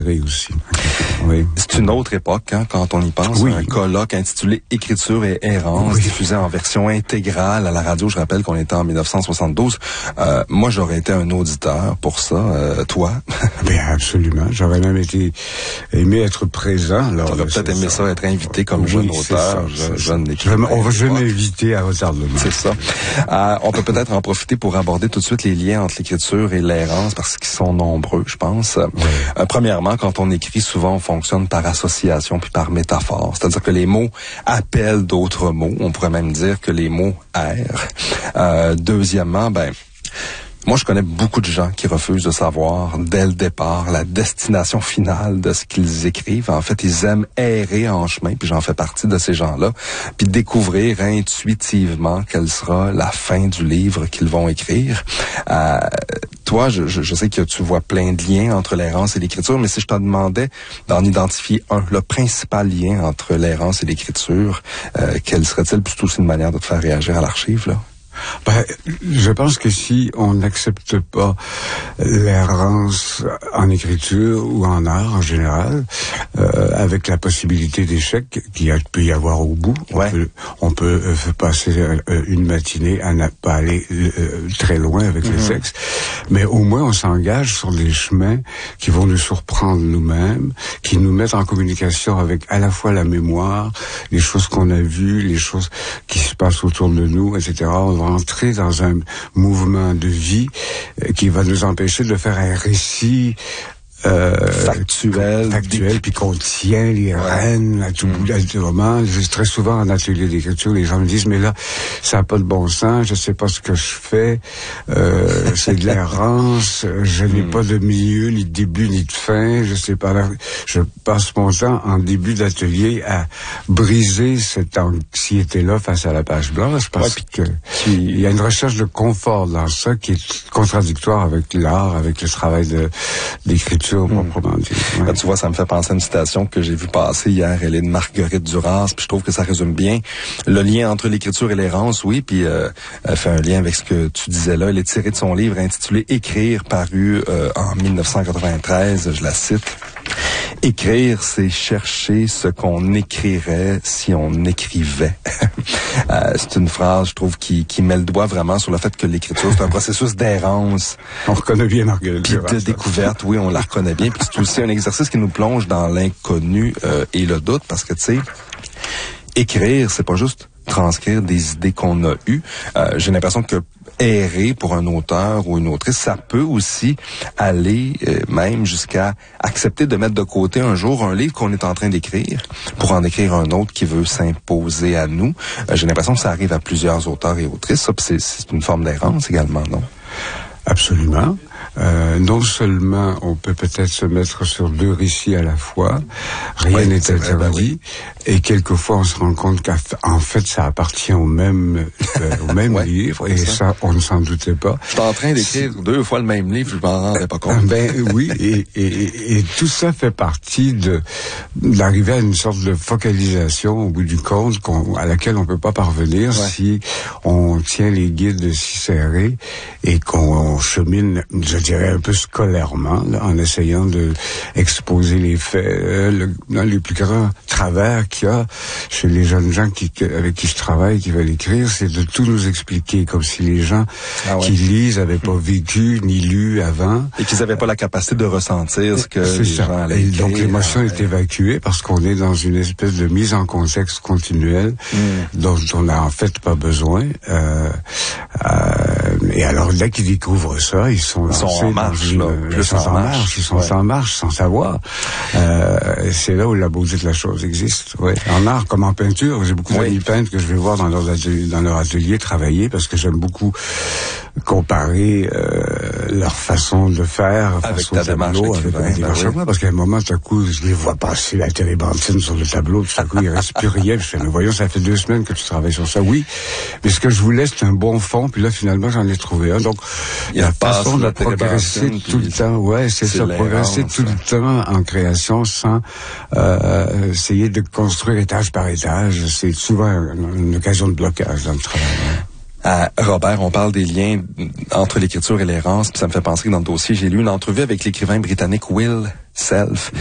aussi. Oui. C'est une autre époque, hein, quand on y pense. Oui. Un colloque intitulé Écriture et errance, Oui. diffusé en version intégrale à la radio. Je rappelle qu'on était en 1972. Moi, j'aurais été un auditeur pour ça. Toi? Bien, absolument. J'aurais même aimé être présent. Tu aurais peut-être aimé ça, être invité comme jeune auteur, jeune écrivain. On va jamais inviter à retardement. C'est ça. On peut peut-être en profiter pour aborder tout de suite les liens entre l'écriture et l'errance, parce qu'ils sont nombreux, je pense. Oui. Premièrement, quand on écrit, souvent on fonctionne par association puis par métaphore. C'est-à-dire que les mots appellent d'autres mots. On pourrait même dire que les mots errent. Deuxièmement, moi, je connais beaucoup de gens qui refusent de savoir, dès le départ, la destination finale de ce qu'ils écrivent. En fait, ils aiment errer en chemin, puis j'en fais partie de ces gens-là, puis découvrir intuitivement quelle sera la fin du livre qu'ils vont écrire. Toi, je sais que tu vois plein de liens entre l'errance et l'écriture, mais si je te demandais d'en identifier un, le principal lien entre l'errance et l'écriture, quel serait-il? Plutôt aussi une manière de te faire réagir à l'archive, là? Je pense que si on n'accepte pas l'errance en écriture ou en art en général, avec la possibilité d'échec qu'il peut y avoir au bout, on peut passer une matinée à ne pas aller très loin avec le texte, mais au moins on s'engage sur des chemins qui vont nous surprendre nous-mêmes, qui nous mettent en communication avec à la fois la mémoire, les choses qu'on a vues, les choses qui se passent autour de nous, etc. On va entrer dans un mouvement de vie qui va nous empêcher de faire un récit factuel, puis qu'on tient les rênes à tout bout du moment. Très souvent en atelier d'écriture, les gens me disent, mais là, ça n'a pas de bon sens, je sais pas ce que je fais, c'est de l'errance, je n'ai pas de milieu, ni de début, ni de fin, je sais pas. Je passe mon temps en début d'atelier à briser cette anxiété-là face à la page blanche, parce que il y a une recherche de confort dans ça qui est contradictoire avec l'art, avec le travail d'écriture. Proprement dit. Là, tu vois, ça me fait penser à une citation que j'ai vue passer hier. Elle est de Marguerite Duras, puis je trouve que ça résume bien le lien entre l'écriture et l'errance, oui, puis elle fait un lien avec ce que tu disais là. Elle est tirée de son livre intitulé Écrire, paru en 1993, je la cite. Écrire, c'est chercher ce qu'on écrirait si on écrivait. C'est une phrase, je trouve, qui met le doigt vraiment sur le fait que l'écriture, c'est un processus d'errance. On reconnaît bien Marguerite Duras. Puis de découverte, oui, on la reconnaît bien. Puis c'est aussi un exercice qui nous plonge dans l'inconnu et le doute, parce que, tu sais, écrire, c'est pas juste transcrire des idées qu'on a eues. J'ai l'impression que errer pour un auteur ou une autrice, ça peut aussi aller même jusqu'à accepter de mettre de côté un jour un livre qu'on est en train d'écrire pour en écrire un autre qui veut s'imposer à nous. J'ai l'impression que ça arrive à plusieurs auteurs et autrices. Ça, c'est une forme d'errance également, non? Absolument. Non seulement on peut peut-être se mettre sur deux récits à la fois, rien n'est interdit, et quelquefois on se rend compte qu'en fait ça appartient au même livre, et ça on ne s'en doutait pas. Je suis en train d'écrire 2 fois le même livre, je m'en rendais pas compte. Oui, et tout ça fait partie d'arriver à une sorte de focalisation au bout du compte à laquelle on peut pas parvenir si on tient les guides si serrés et qu'on chemine, je dirais, un peu scolairement, là, en essayant de exposer les faits. L'un des plus grands travers qu'il y a chez les jeunes gens avec qui je travaille, qui veulent écrire, c'est de tout nous expliquer, comme si les gens qui lisent n'avaient pas vécu ni lu avant. Et qu'ils n'avaient pas la capacité de ressentir ce que les gens allaient écrire. Donc l'émotion est évacuée parce qu'on est dans une espèce de mise en contexte continuelle dont on n'a en fait pas besoin. Et alors là qu'ils découvrent ça, ils sont en marche, ils sont en marche sans savoir. C'est là où la beauté de la chose existe. Ouais. En art comme en peinture, j'ai beaucoup d'amis peintres que je vais voir dans leur atelier travailler parce que j'aime beaucoup comparer leur façon de faire avec ta démarche parce qu'à un moment, tout à coup, je les vois passer la télébrantine sur le tableau, tout à coup, il reste plus rien. Je fais, mais voyons, ça fait 2 semaines que tu travailles sur ça. Oui, mais ce que je voulais, c'est un bon fond, puis là, finalement, j'en ai trouvé un. Donc, il y a la façon de progresser tout le temps. Ouais, c'est ça, progresser tout le temps en création sans essayer de construire étage par étage. C'est souvent une occasion de blocage dans le travail. Robert, on parle des liens entre l'écriture et l'errance, puis ça me fait penser que dans le dossier, j'ai lu une entrevue avec l'écrivain britannique Will Self,